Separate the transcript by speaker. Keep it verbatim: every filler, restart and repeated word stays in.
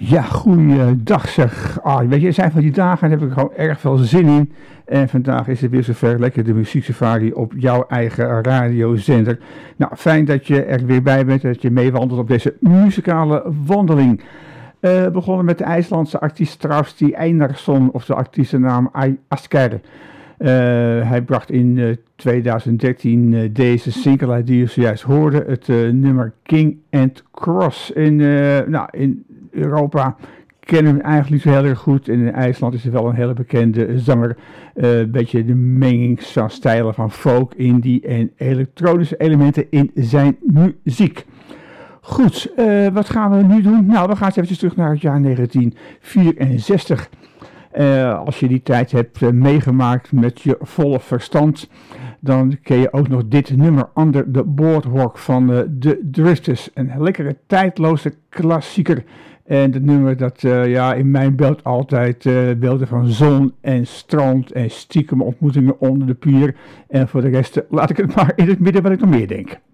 Speaker 1: Ja, goeiedag zeg. Ah, weet je, er zijn van die dagen, daar heb ik gewoon erg veel zin in. En vandaag is het weer zover, lekker de muzieksafari op jouw eigen radiozender. Nou, fijn dat je er weer bij bent, dat je meewandelt op deze muzikale wandeling. Uh, begonnen met de IJslandse artiest Trausti Einarsson, of de artiestennaam Asker. Uh, hij bracht in uh, twintig dertien uh, deze single uit die je zojuist hoorde, het uh, nummer King and Cross. In, uh, nou, in Europa kennen we hem eigenlijk niet zo heel erg goed. En in IJsland is hij wel een hele bekende zanger. Uh, een beetje de menging van stijlen van folk, indie en elektronische elementen in zijn muziek. Goed, uh, wat gaan we nu doen? Nou, we gaan eens even terug naar het jaar negentien vierenzestig. Uh, als je die tijd hebt uh, meegemaakt met je volle verstand, dan ken je ook nog dit nummer Under the Boardwalk van uh, The Drifters. Een lekkere tijdloze klassieker. En het nummer dat uh, ja, in mijn beeld altijd uh, beelden van zon en strand en stiekem ontmoetingen onder de pier. En voor de rest uh, laat ik het maar in het midden wat ik nog meer denk.